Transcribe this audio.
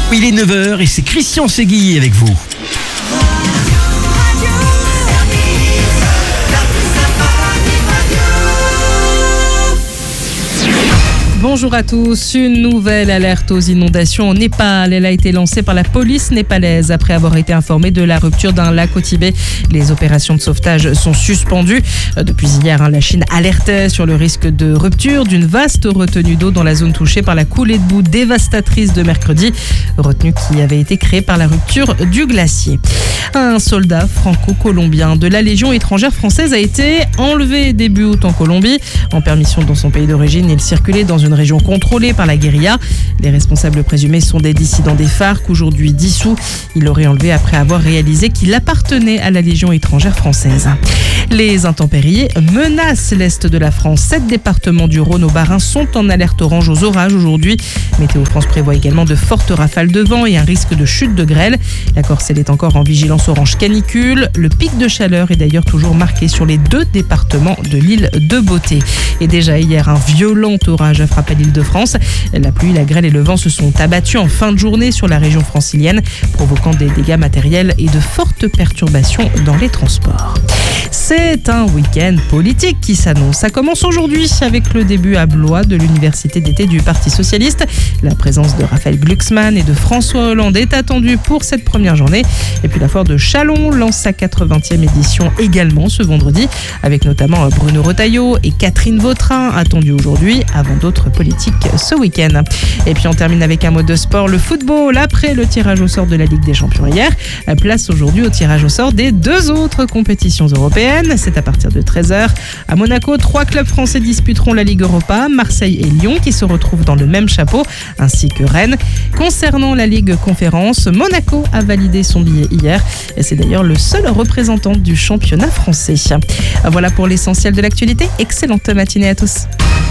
Il est 9h et c'est Christian Séguilly avec vous. Bonjour à tous. Une nouvelle alerte aux inondations au Népal. Elle a été lancée par la police népalaise après avoir été informée de la rupture d'un lac au Tibet. Les opérations de sauvetage sont suspendues. Depuis hier, la Chine alertait sur le risque de rupture d'une vaste retenue d'eau dans la zone touchée par la coulée de boue dévastatrice de mercredi. Retenue qui avait été créée par la rupture du glacier. Un soldat franco-colombien de la Légion étrangère française a été enlevé début août en Colombie. En permission dans son pays d'origine, il circulait dans une région contrôlée par la guérilla. Les responsables présumés sont des dissidents des FARC, aujourd'hui dissous. Il l'aurait enlevé après avoir réalisé qu'il appartenait à la Légion étrangère française. Les intempéries menacent l'est de la France. 7 départements du Rhône au Bas-Rhin sont en alerte orange aux orages aujourd'hui. Météo France prévoit également de fortes rafales de vent et un risque de chute de grêle. La Corse est encore en vigilance orange canicule. Le pic de chaleur est d'ailleurs toujours marqué sur les 2 départements de l'île de Beauté. Et déjà hier, un violent orage a frappé l'Île-de-France. La pluie, la grêle et le vent se sont abattus en fin de journée sur la région francilienne, provoquant des dégâts matériels et de fortes perturbations dans les transports. C'est un week-end politique qui s'annonce. Ça commence aujourd'hui avec le début à Blois de l'université d'été du Parti socialiste. La présence de Raphaël Glucksmann et de François Hollande est attendue pour cette première journée. Et puis la foire de Châlons lance sa 80e édition également ce vendredi, avec notamment Bruno Retailleau et Catherine Vautrin attendus aujourd'hui, avant d'autres politiques ce week-end. Et puis on termine avec un mot de sport, le football. Après le tirage au sort de la Ligue des Champions hier, place aujourd'hui au tirage au sort des 2 autres compétitions européennes. C'est à partir de 13h. À Monaco, 3 clubs français disputeront la Ligue Europa, Marseille et Lyon qui se retrouvent dans le même chapeau, ainsi que Rennes. Concernant la Ligue Conférence, Monaco a validé son billet hier et c'est d'ailleurs le seul représentant du championnat français. Voilà pour l'essentiel de l'actualité. Excellente matinée à tous.